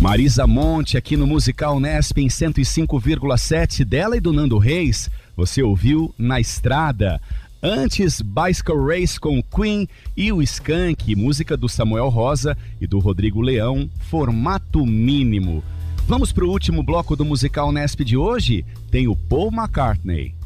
Marisa Monte aqui no Musical Nesp em 105,7, dela e do Nando Reis, você ouviu Na Estrada. Antes, Bicycle Race com Queen e o Skank, música do Samuel Rosa e do Rodrigo Leão, Formato Mínimo. Vamos para o último bloco do Musical Nesp de hoje? Tem o Paul McCartney.